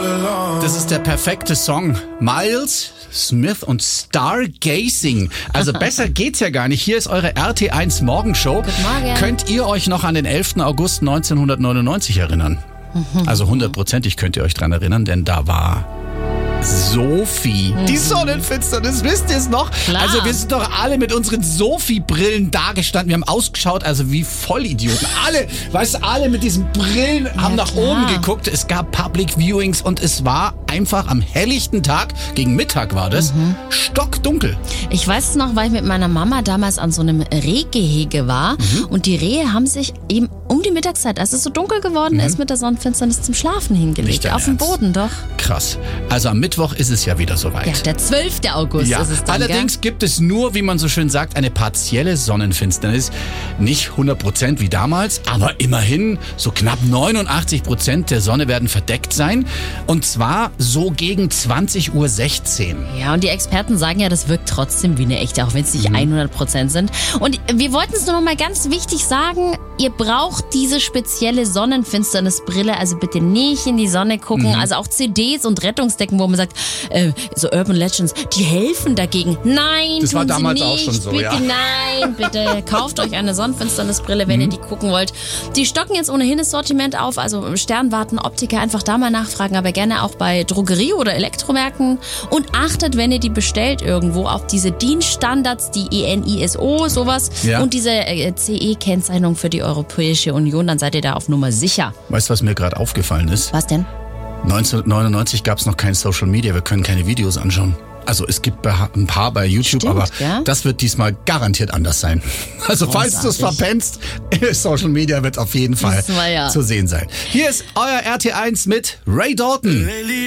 Das ist der perfekte Song. Miles Smith und Stargazing. Also besser geht's ja gar nicht. Hier ist eure RT1 Morgenshow. Guten Morgen. Könnt ihr euch noch an den 11. August 1999 erinnern? Also 100%ig könnt ihr euch dran erinnern, denn da war Sophie. Die Sonnenfinsternis, wisst ihr es noch? Klar. Also wir sind doch alle mit unseren Sophie-Brillen dagestanden. Wir haben ausgeschaut, also wie Vollidioten. Alle mit diesen Brillen haben nach oben geguckt. Es gab Public Viewings und es war einfach am helllichten Tag, gegen Mittag war das, stockdunkel. Ich weiß es noch, weil ich mit meiner Mama damals an so einem Rehgehege war und die Rehe haben sich eben um die Mittagszeit, als es so dunkel geworden ist, mit der Sonnenfinsternis zum Schlafen hingelegt. Nicht dein Auf dem Ernst? Boden, doch. Krass. Also am Mittwoch ist es ja wieder soweit. Ja, der 12. August Ja, ist es dann, allerdings gibt es nur, wie man so schön sagt, eine partielle Sonnenfinsternis. Nicht 100% wie damals, aber immerhin so knapp 89% der Sonne werden verdeckt sein. Und zwar so gegen 20:16 Uhr. Ja, und die Experten sagen ja, das wirkt trotzdem wie eine echte, auch wenn es nicht 100% sind. Und wir wollten es nur noch mal ganz wichtig sagen, ihr braucht diese spezielle Sonnenfinsternisbrille, also bitte nicht in die Sonne gucken. Also auch CDs und Rettungsdecken, wo man sagt, so Urban Legends, die helfen dagegen. Nein, Das war tun damals sie nicht. auch schon so, bitte, ja. Nein, bitte kauft euch eine Sonnenfinsternisbrille, wenn ihr die gucken wollt. Die stocken jetzt ohnehin das Sortiment auf, also Sternwarten, Optiker, einfach da mal nachfragen, aber gerne auch bei Drogerie- oder Elektromärkten. Und achtet, wenn ihr die bestellt irgendwo, auf diese DIN-Standards, die EN-ISO, sowas Ja. und diese CE-Kennzeichnung für die Europäische Union, dann seid ihr da auf Nummer sicher. Weißt du, was mir gerade aufgefallen ist? Was denn? 1999 gab es noch kein Social Media, wir können keine Videos anschauen. Also es gibt ein paar bei YouTube, Stimmt, aber ja. das wird diesmal garantiert anders sein. Also falls du es verpennst, Social Media wird auf jeden Fall Wissen wir ja. zu sehen sein. Hier ist euer RT1 mit Ray Dalton.